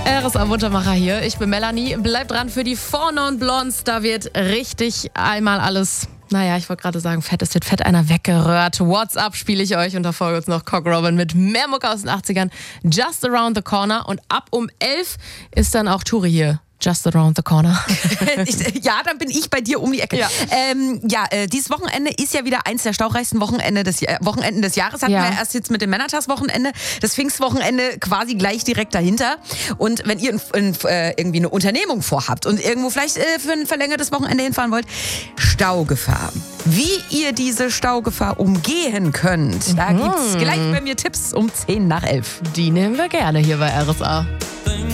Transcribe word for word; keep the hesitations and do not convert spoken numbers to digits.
R S A-Wundermacher hier. Ich bin Melanie. Bleibt dran für die Four Non Blondes. Da wird richtig einmal alles, naja, ich wollte gerade sagen, fett. Es wird fett einer weggerührt. WhatsApp spiele ich euch und davor jetzt noch Cock Robin mit mehr Mucke aus den achtzigern. Just Around the Corner. Und ab um elf ist dann auch Turi hier. Just Around the Corner. ich, ja, dann bin ich bei dir um die Ecke. Ja, ähm, ja äh, dieses Wochenende ist ja wieder eins der staureichsten Wochenende des, äh, Wochenenden des Jahres. Hatten Ja. wir erst jetzt mit dem Männertagswochenende. Das Pfingstwochenende quasi gleich direkt dahinter. Und wenn ihr in, in, äh, irgendwie eine Unternehmung vorhabt und irgendwo vielleicht äh, für ein verlängertes Wochenende hinfahren wollt, Staugefahr. Wie ihr diese Staugefahr umgehen könnt, da Mhm. gibt's gleich bei mir Tipps um zehn nach elf. Die nehmen wir gerne hier bei R S A.